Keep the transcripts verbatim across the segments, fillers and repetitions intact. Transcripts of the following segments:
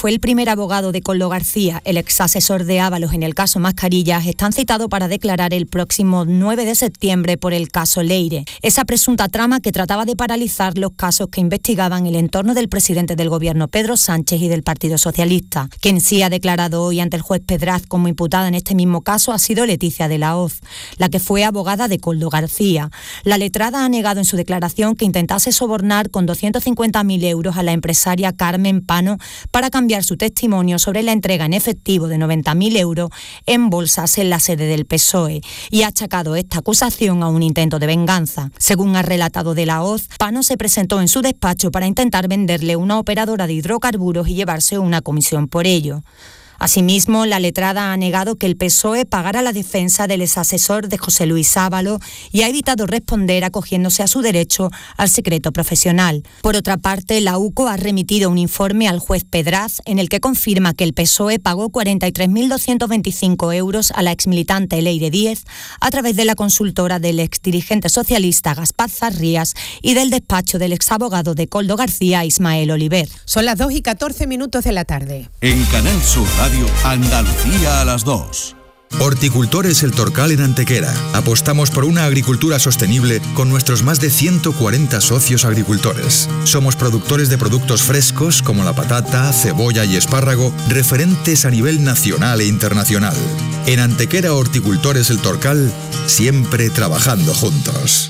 fue el primer abogado de Koldo García, el ex asesor de Ábalos en el caso Mascarillas, están citados para declarar el próximo nueve de septiembre por el caso Leire, esa presunta trama que trataba de paralizar los casos que investigaban el entorno del presidente del gobierno Pedro Sánchez y del Partido Socialista. Quien sí ha declarado hoy ante el juez Pedraz como imputada en este mismo caso ha sido Leticia de la Hoz, la que fue abogada de Koldo García. La letrada ha negado en su declaración que intentase sobornar con doscientos cincuenta mil euros a la empresaria Carmen Pano para cambiar su testimonio sobre la entrega en efectivo de noventa mil euros en bolsas en la sede del P S O E y ha achacado esta acusación a un intento de venganza. Según ha relatado de la Hoz, Pano se presentó en su despacho para intentar venderle una operadora de hidrocarburos y llevarse una comisión por ello. Asimismo, la letrada ha negado que el P S O E pagara la defensa del exasesor de José Luis Ábalos y ha evitado responder acogiéndose a su derecho al secreto profesional. Por otra parte, la U C O ha remitido un informe al juez Pedraz en el que confirma que el P S O E pagó cuarenta y tres mil doscientos veinticinco euros a la exmilitante Leire Díez a través de la consultora del exdirigente socialista Gaspar Zarrías y del despacho del exabogado de Koldo García, Ismael Oliver. Son las dos y catorce minutos de la tarde. En Canal Sur Radio, Andalucía a las dos. Horticultores El Torcal en Antequera. Apostamos por una agricultura sostenible con nuestros más de ciento cuarenta socios agricultores. Somos productores de productos frescos como la patata, cebolla y espárrago, referentes a nivel nacional e internacional. En Antequera Horticultores El Torcal, siempre trabajando juntos.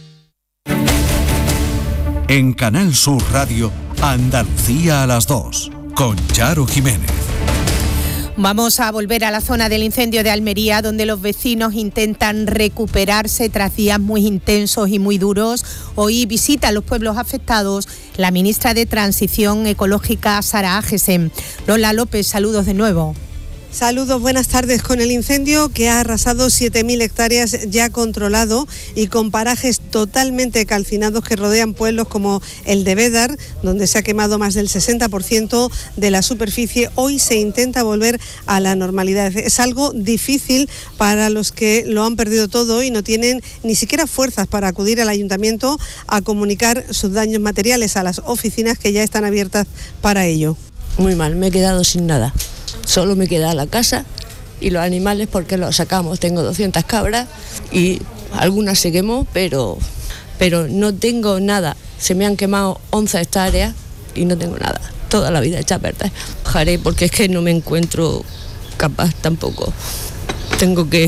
En Canal Sur Radio, Andalucía a las dos, con Charo Jiménez. Vamos a volver a la zona del incendio de Almería, donde los vecinos intentan recuperarse tras días muy intensos y muy duros. Hoy visita los pueblos afectados la ministra de Transición Ecológica, Sara Agesen. Lola López, saludos de nuevo. Saludos, buenas tardes. Con el incendio que ha arrasado siete mil hectáreas ya controlado y con parajes totalmente calcinados que rodean pueblos como el de Bédar, donde se ha quemado más del sesenta por ciento de la superficie, hoy se intenta volver a la normalidad. Es algo difícil para los que lo han perdido todo y no tienen ni siquiera fuerzas para acudir al ayuntamiento a comunicar sus daños materiales a las oficinas que ya están abiertas para ello. Muy mal, me he quedado sin nada. Solo me queda la casa y los animales porque los sacamos. Tengo doscientas cabras y algunas se quemó, pero, pero no tengo nada. Se me han quemado once hectáreas y no tengo nada. Toda la vida hecha a perder. Bajaré porque es que no me encuentro capaz tampoco. Tengo que,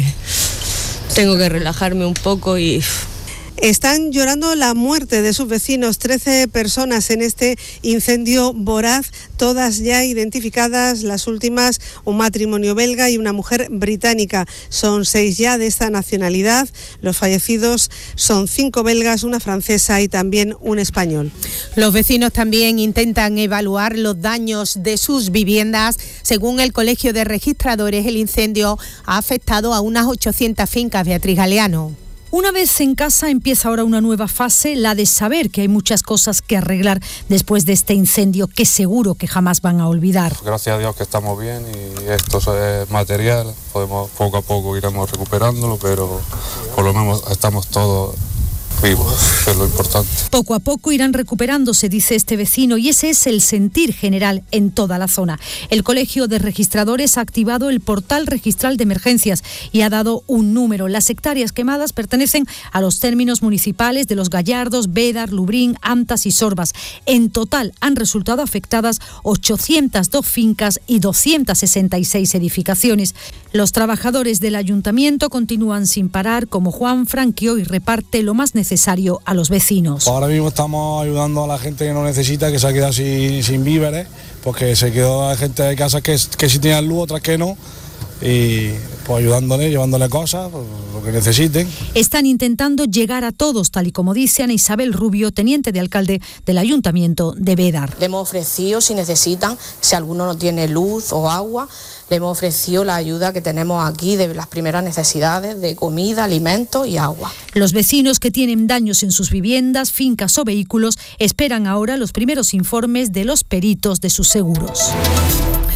tengo que relajarme un poco y... Están llorando la muerte de sus vecinos, trece personas en este incendio voraz, todas ya identificadas, las últimas un matrimonio belga y una mujer británica. Son seis ya de esta nacionalidad, los fallecidos son cinco belgas, una francesa y también un español. Los vecinos también intentan evaluar los daños de sus viviendas. Según el Colegio de Registradores, el incendio ha afectado a unas ochocientas fincas. Beatriz Galeano. Una vez en casa empieza ahora una nueva fase, la de saber que hay muchas cosas que arreglar después de este incendio que seguro que jamás van a olvidar. Gracias a Dios que estamos bien y esto es material, podemos poco a poco iremos recuperándolo, pero por lo menos estamos todos vivos, que es lo importante. Poco a poco irán recuperándose, dice este vecino, y ese es el sentir general en toda la zona. El Colegio de Registradores ha activado el portal registral de emergencias y ha dado un número. Las hectáreas quemadas pertenecen a los términos municipales de Los Gallardos, Bédar, Lubrín, Amtas y Sorbas. En total han resultado afectadas ochocientas dos fincas y doscientas sesenta y seis edificaciones. Los trabajadores del ayuntamiento continúan sin parar, como Juan Franquio, y reparte lo más necesario a los vecinos. Ahora mismo estamos ayudando a la gente que no necesita, que se ha quedado sin, sin víveres, porque se quedó gente de casas que, que sí tenían luz, otras que no, y pues ayudándole, llevándole cosas, pues, lo que necesiten. Están intentando llegar a todos, tal y como dice Ana Isabel Rubio, teniente de alcalde del Ayuntamiento de Bédar. Le hemos ofrecido, si necesitan, si alguno no tiene luz o agua, le hemos ofrecido la ayuda que tenemos aquí de las primeras necesidades de comida, alimentos y agua. Los vecinos que tienen daños en sus viviendas, fincas o vehículos esperan ahora los primeros informes de los peritos de sus seguros.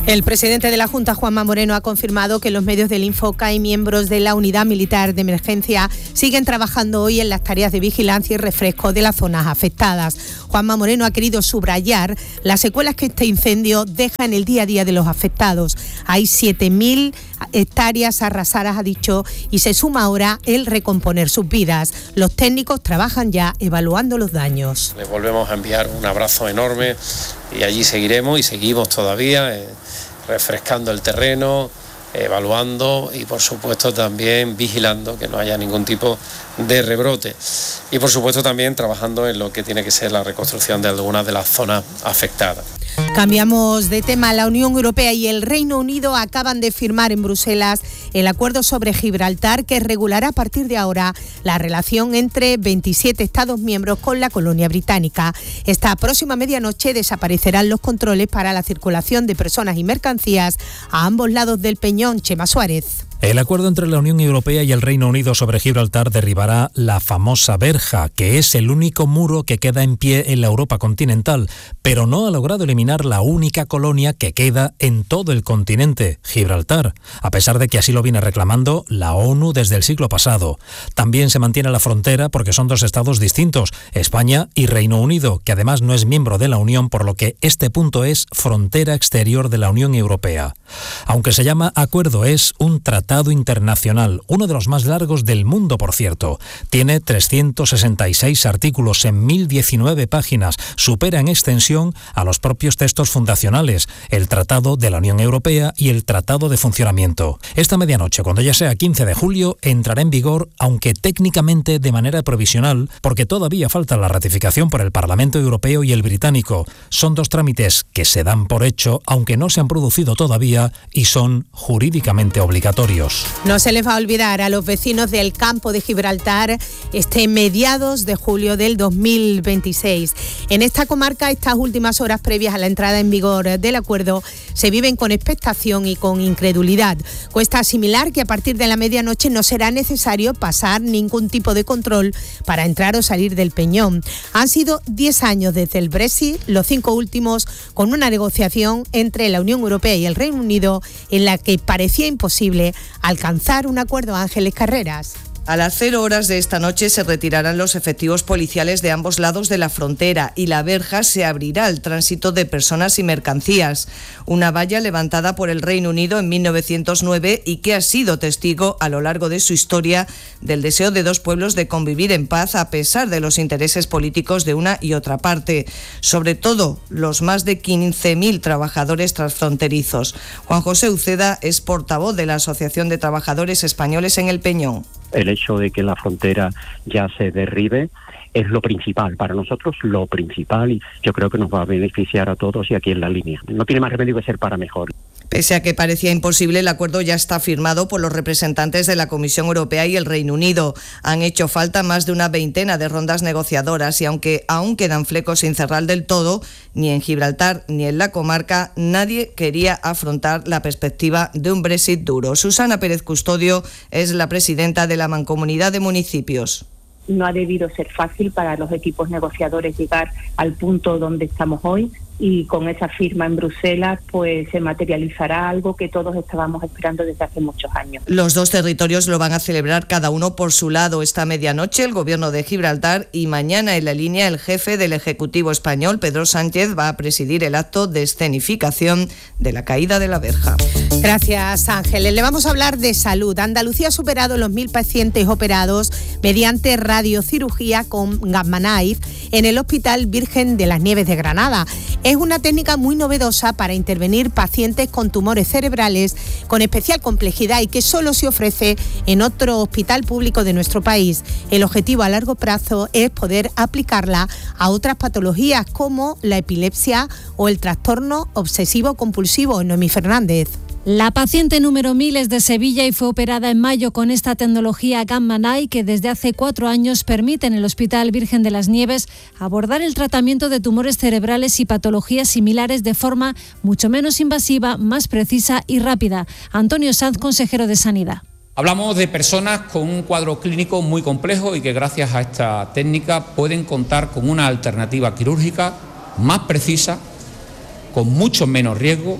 El presidente de la Junta, Juanma Moreno, ha confirmado que los medios del Infoca y miembros de la Unidad Militar de Emergencia siguen trabajando hoy en las tareas de vigilancia y refresco de las zonas afectadas. Juanma Moreno ha querido subrayar las secuelas que este incendio deja en el día a día de los afectados. Hay siete mil hectáreas arrasadas, ha dicho, y se suma ahora el recomponer sus vidas. Los técnicos trabajan ya evaluando los daños. Les volvemos a enviar un abrazo enorme y allí seguiremos y seguimos todavía eh, refrescando el terreno, evaluando y por supuesto también vigilando que no haya ningún tipo de rebrote y por supuesto también trabajando en lo que tiene que ser la reconstrucción de algunas de las zonas afectadas. Cambiamos de tema. La Unión Europea y el Reino Unido acaban de firmar en Bruselas el acuerdo sobre Gibraltar, que regulará a partir de ahora la relación entre veintisiete Estados miembros con la colonia británica. Esta próxima medianoche desaparecerán los controles para la circulación de personas y mercancías a ambos lados del Peñón. Chema Suárez. El acuerdo entre la Unión Europea y el Reino Unido sobre Gibraltar derribará la famosa verja, que es el único muro que queda en pie en la Europa continental, pero no ha logrado eliminar la única colonia que queda en todo el continente, Gibraltar, a pesar de que así lo viene reclamando la ONU desde el siglo pasado. También se mantiene la frontera porque son dos estados distintos, España y Reino Unido, que además no es miembro de la Unión, por lo que este punto es frontera exterior de la Unión Europea. Aunque se llama acuerdo, es un tratado internacional, uno de los más largos del mundo, por cierto. Tiene trescientos sesenta y seis artículos en mil diecinueve páginas, supera en extensión a los propios textos fundacionales, el Tratado de la Unión Europea y el Tratado de Funcionamiento. Esta medianoche, cuando ya sea quince de julio, entrará en vigor, aunque técnicamente de manera provisional, porque todavía falta la ratificación por el Parlamento Europeo y el británico. Son dos trámites que se dan por hecho, aunque no se han producido todavía, y son jurídicamente obligatorios. No se les va a olvidar a los vecinos del campo de Gibraltar este mediados de julio del dos mil veintiséis. En esta comarca, estas últimas horas previas a la entrada en vigor del acuerdo se viven con expectación y con incredulidad. Cuesta asimilar que a partir de la medianoche no será necesario pasar ningún tipo de control para entrar o salir del Peñón. Han sido diez años desde el Brexit, los cinco últimos con una negociación entre la Unión Europea y el Reino Unido en la que parecía imposible alcanzar un acuerdo. Ángeles Carreras. A las cero horas de esta noche se retirarán los efectivos policiales de ambos lados de la frontera y la verja se abrirá al tránsito de personas y mercancías. Una valla levantada por el Reino Unido en mil novecientos nueve y que ha sido testigo a lo largo de su historia del deseo de dos pueblos de convivir en paz a pesar de los intereses políticos de una y otra parte. Sobre todo los más de quince mil trabajadores transfronterizos. Juan José Uceda es portavoz de la Asociación de Trabajadores Españoles en el Peñón. El hecho de que la frontera ya se derribe es lo principal, para nosotros lo principal, y yo creo que nos va a beneficiar a todos y aquí en la línea. No tiene más remedio que ser para mejor. Pese a que parecía imposible, el acuerdo ya está firmado por los representantes de la Comisión Europea y el Reino Unido. Han hecho falta más de una veintena de rondas negociadoras y aunque aún quedan flecos sin cerrar del todo, ni en Gibraltar ni en la comarca, nadie quería afrontar la perspectiva de un Brexit duro. Susana Pérez Custodio es la presidenta de la Mancomunidad de Municipios. No ha debido ser fácil para los equipos negociadores llegar al punto donde estamos hoy y con esa firma en Bruselas pues se materializará algo que todos estábamos esperando desde hace muchos años. Los dos territorios lo van a celebrar cada uno por su lado esta medianoche, el Gobierno de Gibraltar, y mañana en la línea el jefe del Ejecutivo español, Pedro Sánchez, va a presidir el acto de escenificación de la caída de la verja. Gracias, Ángeles. Le vamos a hablar de salud. Andalucía ha superado los mil pacientes operados mediante radiocirugía con Gamma Knife en el Hospital Virgen de las Nieves de Granada. Es una técnica muy novedosa para intervenir pacientes con tumores cerebrales con especial complejidad y que solo se ofrece en otro hospital público de nuestro país. El objetivo a largo plazo es poder aplicarla a otras patologías como la epilepsia o el trastorno obsesivo-compulsivo. Noemí Fernández. La paciente número mil es de Sevilla y fue operada en mayo con esta tecnología Gamma Knife que desde hace cuatro años permite en el Hospital Virgen de las Nieves abordar el tratamiento de tumores cerebrales y patologías similares de forma mucho menos invasiva, más precisa y rápida. Antonio Sanz, consejero de Sanidad. Hablamos de personas con un cuadro clínico muy complejo y que gracias a esta técnica pueden contar con una alternativa quirúrgica más precisa, con mucho menos riesgo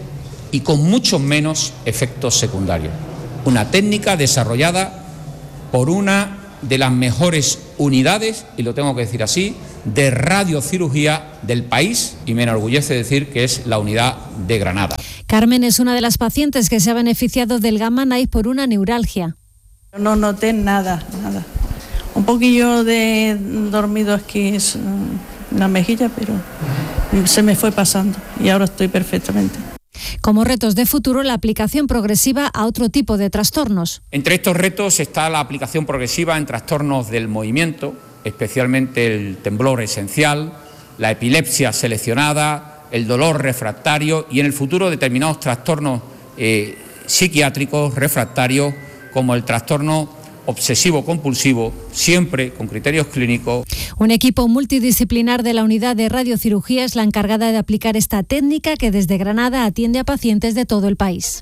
y con muchos menos efectos secundarios. Una técnica desarrollada por una de las mejores unidades, y lo tengo que decir así, de radiocirugía del país, y me enorgullece decir que es la unidad de Granada. Carmen es una de las pacientes que se ha beneficiado del Gamma Knife por una neuralgia. No noté nada, nada. Un poquillo de dormido aquí en la mejilla, pero se me fue pasando y ahora estoy perfectamente. Como retos de futuro, la aplicación progresiva a otro tipo de trastornos. Entre estos retos está la aplicación progresiva en trastornos del movimiento, especialmente el temblor esencial, la epilepsia seleccionada, el dolor refractario y en el futuro determinados trastornos eh, psiquiátricos refractarios como el trastorno obsesivo-compulsivo, siempre con criterios clínicos. Un equipo multidisciplinar de la unidad de radiocirugía es la encargada de aplicar esta técnica que desde Granada atiende a pacientes de todo el país.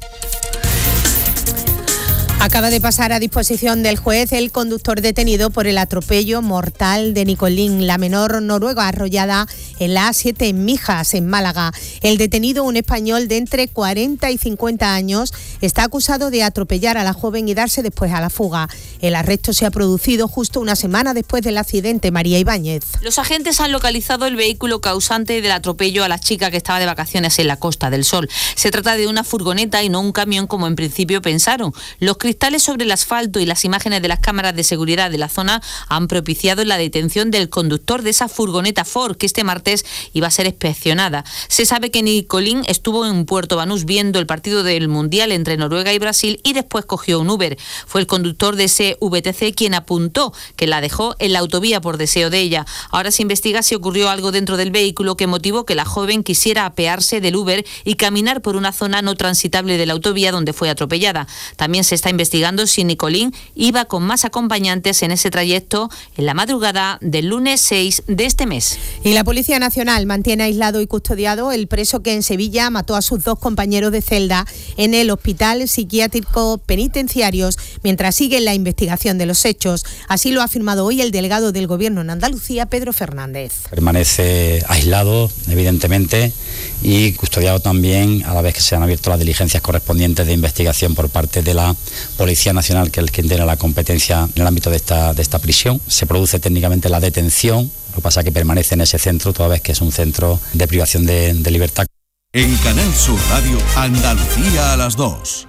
Acaba de pasar a disposición del juez el conductor detenido por el atropello mortal de Nicolín, la menor noruega arrollada en la A siete en Mijas, en Málaga. El detenido, un español de entre cuarenta y cincuenta años, está acusado de atropellar a la joven y darse después a la fuga. El arresto se ha producido justo una semana después del accidente. María Ibáñez. Los agentes han localizado el vehículo causante del atropello a la chica que estaba de vacaciones en la Costa del Sol. Se trata de una furgoneta y no un camión como en principio pensaron. Los cristales sobre el asfalto y las imágenes de las cámaras de seguridad de la zona han propiciado la detención del conductor de esa furgoneta Ford que este martes iba a ser inspeccionada. Se sabe que Nicolín estuvo en Puerto Banús viendo el partido del Mundial entre Noruega y Brasil y después cogió un Uber. Fue el conductor de ese V T C quien apuntó que la dejó en la autovía por deseo de ella. Ahora se investiga si ocurrió algo dentro del vehículo que motivó que la joven quisiera apearse del Uber y caminar por una zona no transitable de la autovía donde fue atropellada. También se está investigando si Nicolín iba con más acompañantes en ese trayecto en la madrugada del lunes seis de este mes. Y la Policía Nacional mantiene aislado y custodiado el preso que en Sevilla mató a sus dos compañeros de celda en el Hospital Psiquiátrico Penitenciarios mientras sigue la investigación de los hechos. Así lo ha afirmado hoy el delegado del Gobierno en Andalucía, Pedro Fernández. Permanece aislado, evidentemente, y custodiado también a la vez que se han abierto las diligencias correspondientes de investigación por parte de la Policía Nacional, que es quien tiene la competencia en el ámbito de esta, de esta prisión. Se produce técnicamente la detención, lo que pasa es que permanece en ese centro, toda vez que es un centro de privación de, de libertad. En Canal Sur Radio, Andalucía a las dos.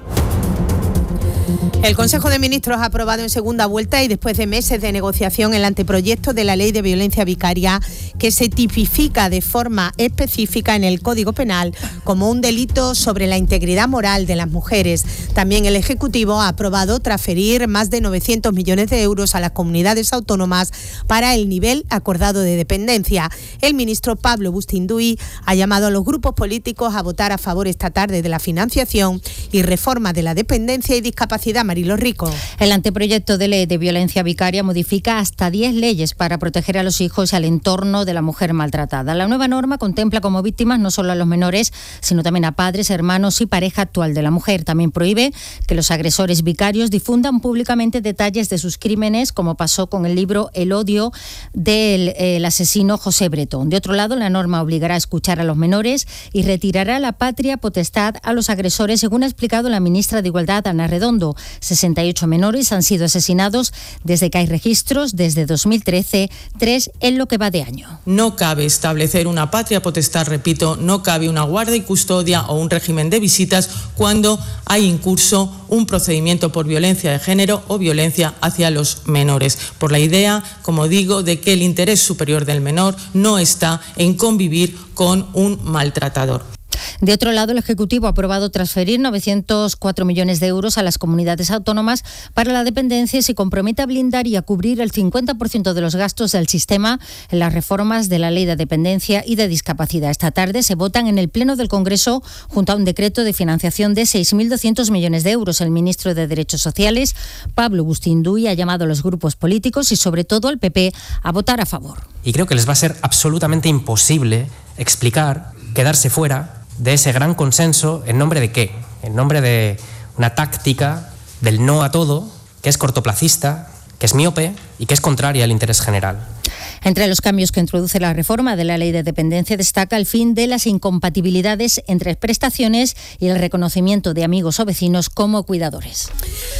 El Consejo de Ministros ha aprobado en segunda vuelta y después de meses de negociación el anteproyecto de la Ley de Violencia Vicaria que se tipifica de forma específica en el Código Penal como un delito sobre la integridad moral de las mujeres. También el Ejecutivo ha aprobado transferir más de novecientos millones de euros a las comunidades autónomas para el nivel acordado de dependencia. El ministro Pablo Bustinduy ha llamado a los grupos políticos a votar a favor esta tarde de la financiación y reforma de la dependencia y discapacidad. Marilo Rico. El anteproyecto de ley de violencia vicaria modifica hasta diez leyes para proteger a los hijos y al entorno de la mujer maltratada. La nueva norma contempla como víctimas no solo a los menores, sino también a padres, hermanos y pareja actual de la mujer. También prohíbe que los agresores vicarios difundan públicamente detalles de sus crímenes, como pasó con el libro El odio del el asesino José Bretón. De otro lado, la norma obligará a escuchar a los menores y retirará la patria potestad a los agresores, según ha explicado la ministra de Igualdad, Ana Redondo. sesenta y ocho menores han sido asesinados desde que hay registros, desde dos mil trece, tres en lo que va de año. No cabe establecer una patria potestad, repito, no cabe una guarda y custodia o un régimen de visitas cuando hay en curso un procedimiento por violencia de género o violencia hacia los menores, por la idea, como digo, de que el interés superior del menor no está en convivir con un maltratador. De otro lado, el Ejecutivo ha aprobado transferir novecientos cuatro millones de euros a las comunidades autónomas para la dependencia y se compromete a blindar y a cubrir el cincuenta por ciento de los gastos del sistema en las reformas de la Ley de Dependencia y de Discapacidad. Esta tarde se votan en el Pleno del Congreso junto a un decreto de financiación de seis mil doscientos millones de euros. El ministro de Derechos Sociales, Pablo Bustinduy, ha llamado a los grupos políticos y sobre todo al P P a votar a favor. Y creo que les va a ser absolutamente imposible explicar, quedarse fuera de ese gran consenso, ¿en nombre de qué? En nombre de una táctica del no a todo, que es cortoplacista, que es miope y que es contraria al interés general. Entre los cambios que introduce la reforma de la Ley de Dependencia destaca el fin de las incompatibilidades entre prestaciones y el reconocimiento de amigos o vecinos como cuidadores.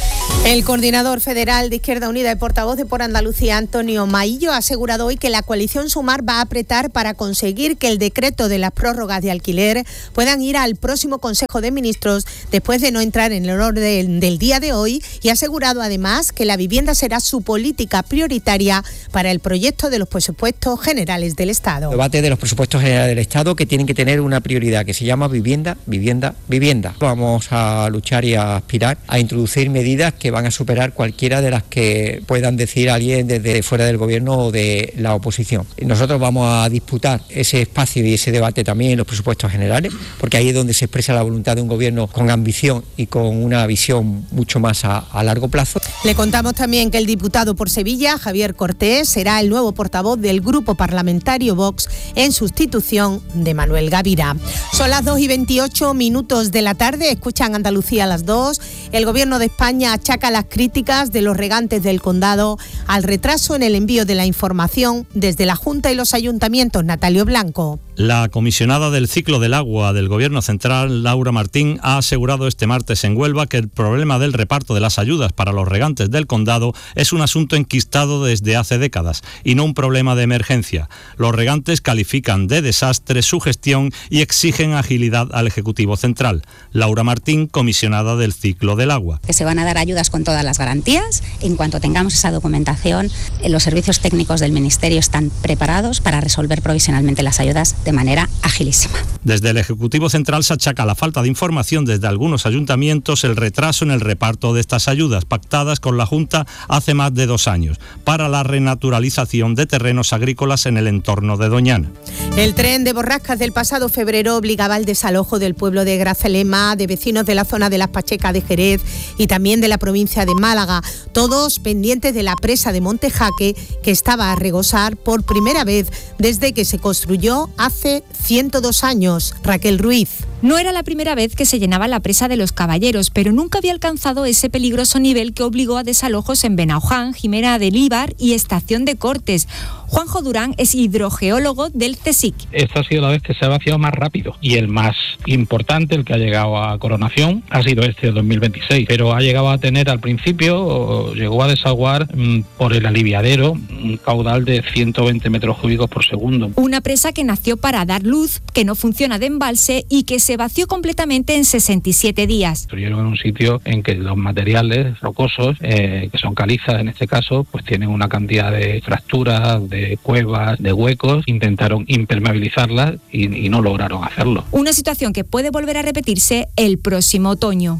El coordinador federal de Izquierda Unida y portavoz de Por Andalucía, Antonio Maillo, ha asegurado hoy que la coalición Sumar va a apretar para conseguir que el decreto de las prórrogas de alquiler puedan ir al próximo Consejo de Ministros después de no entrar en el orden del día de hoy, y ha asegurado además que la vivienda será su política prioritaria para el proyecto de los presupuestos generales del Estado. El debate de los presupuestos generales del Estado, que tienen que tener una prioridad que se llama vivienda, vivienda, vivienda. Vamos a luchar y a aspirar a introducir medidas que van a superar cualquiera de las que puedan decir alguien desde fuera del gobierno o de la oposición. Nosotros vamos a disputar ese espacio y ese debate también en los presupuestos generales, porque ahí es donde se expresa la voluntad de un gobierno con ambición y con una visión mucho más a, a largo plazo. Le contamos también que el diputado por Sevilla, Javier Cortés, será el nuevo portavoz del Grupo Parlamentario Vox en sustitución de Manuel Gavira. Son las dos y veintiocho minutos de la tarde, escuchan Andalucía a las dos. El Gobierno de España achaca las críticas de los regantes del condado al retraso en el envío de la información desde la Junta y los ayuntamientos. Natalio Blanco. La comisionada del ciclo del agua del Gobierno Central, Laura Martín, ha asegurado este martes en Huelva que el problema del reparto de las ayudas para los regantes del condado es un asunto enquistado desde hace décadas y no un problema de emergencia. Los regantes califican de desastre su gestión y exigen agilidad al Ejecutivo Central. Laura Martín, comisionada del ciclo del agua. Que se van a dar ayudas con todas las garantías. En cuanto tengamos esa documentación, los servicios técnicos del Ministerio están preparados para resolver provisionalmente las ayudas de manera agilísima. Desde el Ejecutivo Central se achaca la falta de información desde algunos ayuntamientos el retraso en el reparto de estas ayudas pactadas con la Junta hace más de dos años para la renaturalización de terrenos agrícolas en el entorno de Doñana. El tren de borrascas del pasado febrero obligaba al desalojo del pueblo de Grazalema, de vecinos de la zona de Las Pachecas de Jerez y también de la provincia de Málaga, todos pendientes de la presa de Montejaque, que estaba a regosar por primera vez desde que se construyó hace ciento dos años. Raquel Ruiz. No era la primera vez que se llenaba la presa de los Caballeros, pero nunca había alcanzado ese peligroso nivel que obligó a desalojos en Benaoján, Jimena del Íbar y Estación de Cortes. Juanjo Durán es hidrogeólogo del CSIC. Esta ha sido la vez que se ha vaciado más rápido y el más importante, el que ha llegado a coronación, ha sido este de dos mil veintiséis, pero ha llegado a tener al principio, llegó a desaguar mmm, por el aliviadero un caudal de ciento veinte metros cúbicos por segundo. Una presa que nació para dar luz, que no funciona de embalse y que se vació completamente en sesenta y siete días. Construyeron en un sitio en que los materiales rocosos, eh, que son calizas en este caso, pues tienen una cantidad de fracturas, de cuevas, de huecos. Intentaron impermeabilizarlas y, y no lograron hacerlo. Una situación que puede volver a repetirse el próximo otoño.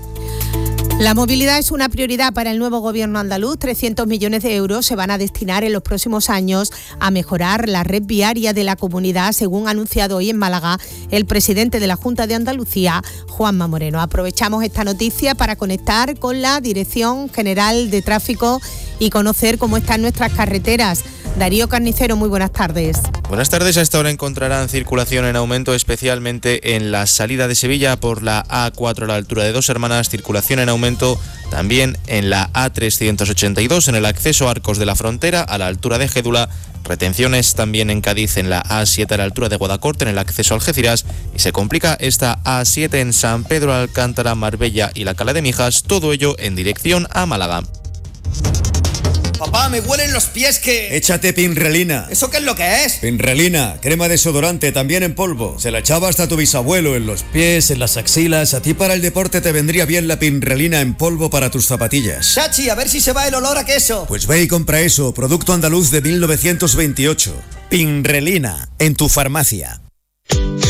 La movilidad es una prioridad para el nuevo gobierno andaluz. trescientos millones de euros se van a destinar en los próximos años a mejorar la red viaria de la comunidad, según ha anunciado hoy en Málaga el presidente de la Junta de Andalucía, Juanma Moreno. Aprovechamos esta noticia para conectar con la Dirección General de Tráfico y conocer cómo están nuestras carreteras. Darío Carnicero, muy buenas tardes. Buenas tardes. A esta hora encontrarán circulación en aumento, especialmente en la salida de Sevilla por la A cuatro a la altura de Dos Hermanas, circulación en aumento también en la A trescientos ochenta y dos en el acceso a Arcos de la Frontera a la altura de Gédula, retenciones también en Cádiz en la A siete a la altura de Guadacorte en el acceso a Algeciras, y se complica esta A siete en San Pedro Alcántara, Marbella y la Cala de Mijas, todo ello en dirección a Málaga. Papá, me huelen los pies que... Échate Pinrelina. ¿Eso qué es lo que es? Pinrelina, crema desodorante, también en polvo. Se la echaba hasta tu bisabuelo en los pies, en las axilas. A ti para el deporte te vendría bien la Pinrelina en polvo para tus zapatillas. Chachi, a ver si se va el olor a queso. Pues ve y compra eso, producto andaluz de mil novecientos veintiocho. Pinrelina, en tu farmacia.